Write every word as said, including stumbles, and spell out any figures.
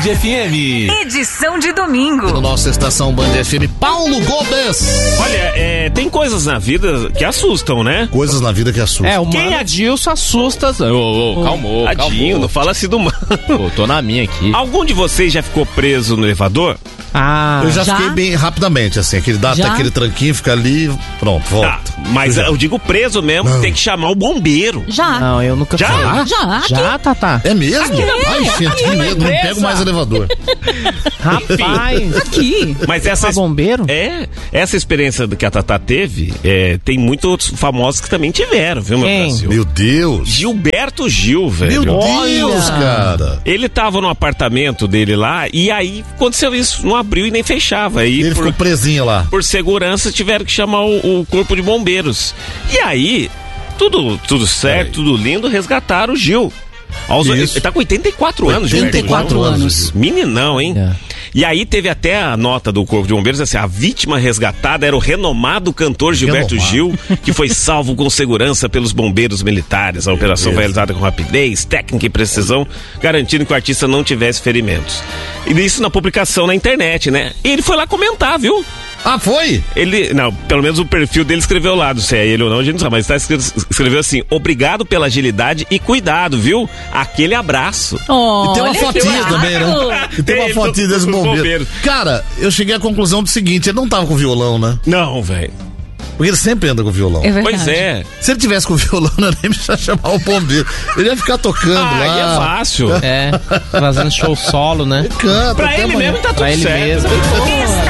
F M. Edição de domingo. No nossa estação Band F M, Paulo Gomes. Olha, é, tem coisas na vida que assustam, né? Coisas na vida que assustam. É, o Quem Mano é- Adilson assusta. Ô, ô, ô, calmou, Tadinho, calmou. não fala assim do mano. Pô, tô na minha aqui. Algum de vocês já ficou preso no elevador? Ah, Eu já, Já? fiquei bem rapidamente, assim, aquele dá Já? até aquele tranquinho, fica ali, pronto, volta. Tá, mas Já. eu digo preso mesmo, Não. tem que chamar o bombeiro. Já. não, eu nunca Já? fui. Já? Já, Tatá? É mesmo? Ai, gente, que medo, não pego mais elevador. Rapaz. Aqui. Mas essa Pra bombeiro? É, essa experiência que a Tatá teve, é, tem muitos outros famosos que também tiveram, viu, meu Quem? Brasil? Meu Deus. Gilberto Gil, velho. Meu Olha. Deus, cara. Ele tava no apartamento dele lá e aí aconteceu isso, não abriu e nem fechava. Aí Ele por, ficou presinho lá. por segurança tiveram que chamar o, o corpo de bombeiros. E aí, tudo, tudo certo, tudo lindo, resgataram o Gil. Aos, ele Isso. tá com oitenta e quatro anos, Gilberto oitenta e quatro Gil. anos. Meninão, hein? É. E aí teve até a nota do Corpo de Bombeiros, assim, a vítima resgatada era o renomado cantor Gilberto Renomado. Gil, que foi salvo com segurança pelos bombeiros militares. A operação foi realizada com rapidez, técnica e precisão, garantindo que o artista não tivesse ferimentos. E isso na publicação na internet, né? E ele foi lá comentar, viu? Ah, foi? Ele, não, pelo menos o perfil dele escreveu lá, não sei é ele ou não, a gente não sabe, mas tá escrito, escreveu assim: obrigado pela agilidade e cuidado, viu? Aquele abraço. Oh, E tem uma olha que fotinha barato. também, né? E tem uma Tem, fotinha do- desse dos bombeiro. bombeiros. Cara, eu cheguei à conclusão do seguinte, ele não tava com violão, né? Não, velho. Porque ele sempre anda com violão. É verdade. Pois é. Se ele tivesse com violão, não ia nem precisar chamar o bombeiro. Ele ia ficar tocando Ah, lá. aí é fácil. É, fazendo show solo, né? Canta Pra até ele amanhã. mesmo tá tudo Pra ele certo. mesmo. Esse